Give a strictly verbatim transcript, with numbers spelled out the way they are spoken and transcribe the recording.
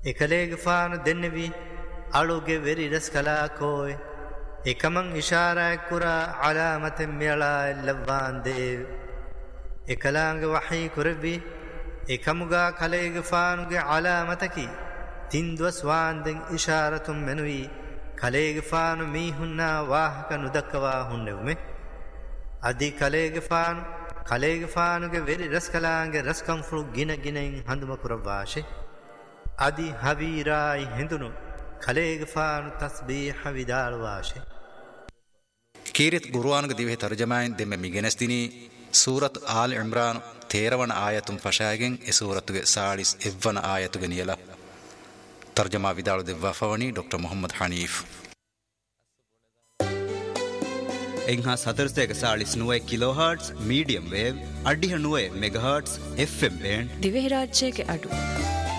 එකලේගෆානු දෙන්නවි අලුගේ වෙරි රස් කලා කෝය එකමං ඉෂාරා කුරා අලාමතෙන් මියලා ලව්වාන් දේව එකලාංග වහී කුරවි එකමුගා කලේගෆානුගේ අලාමතකි තින්දවස් වාන්දෙන් ඉෂාරතුම් මෙනුවී කලේගෆානු මීහුන්නා වාහක නුදක්කවා හුන්නෙවුමේ අධි කලේගෆානු කලේගෆානුගේ වෙරි රස් කලාංගේ රස්කම්ෆුරු ගින ගිනෙන් හඳුම කුරවාශේ අධි හවීරායි හිඳුනු කලේගෆානු තස්බීහ විදාලවාශේ කීරිත් ගුරුවානුගේ දිවෙහි තර්ජමායෙන් දෙමෙ මිගෙනස්තිනී සූරත් ආල් ඉම්රාන් තේරවන ආයතුම් ෆෂාගෙන් ඒ සූරතුගේ සාලිස් එව්වන ආයතුගේ නියලා තර්ජමා විදාලු දෙවවා ෆවනි doctor Muhammad හනීෆ් එන්හා සතරසේක සාලිස් නුවේ කිලෝහර්ට්ස් medium wave අඩිහ නුවේ මෙගාහර්ට්ස් F M band Dhivehi රාජ්‍යයේ අඩු